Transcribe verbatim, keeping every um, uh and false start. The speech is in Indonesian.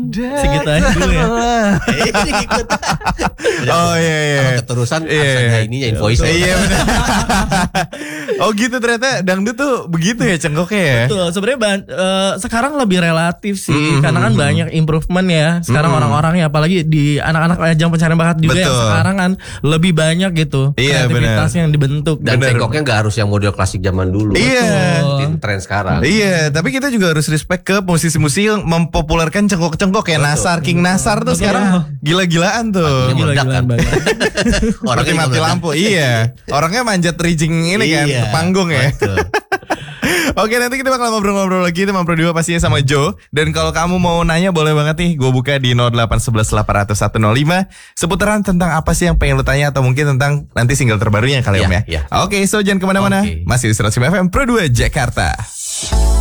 Segitu aja dulu ya. Oh iya iya. Kalau keterusan Iya, harus iya. ada ininya invoice. Iya benar. Oh gitu ternyata dangdut tuh begitu ya cengkoknya ya. Betul, sebenarnya ban- eh, sekarang lebih relatif sih, Mm, karena kan mm, banyak improvement ya. Sekarang Mm. orang-orangnya, apalagi di anak-anak ajang pencarian bakat juga yang Betul. sekarang kan lebih banyak gitu Iya, kreativitas benar. yang dibentuk. Dan Bener. cengkoknya nggak harus yang model klasik zaman dulu. Iya. Ikutin tren sekarang. Iya, tapi kita juga harus respect ke musisi-musisi yang mempopulerkan cengkok-cengkok kayak Nasar, King Nasar tuh Betul. sekarang gila-gilaan tuh. Ini meledak kan. Gila-gilaan banget. Orangnya juga mati meledak. lampu, iya. Orangnya manjat rigging ini kan, Iya, ke panggung ya. betul. Oke, nanti kita bakal ngobrol-ngobrol lagi sama Pro Diva pastinya sama Joe. Dan kalau kamu mau nanya boleh banget nih, gue buka di nol delapan satu satu delapan nol satu nol lima seputaran tentang apa sih yang pengen lo tanya atau mungkin tentang nanti single terbarunya kali Iya, Om ya. iya. Oke, so jangan kemana-mana. Oke. Masih di seratus lima F M Pro dua Jakarta.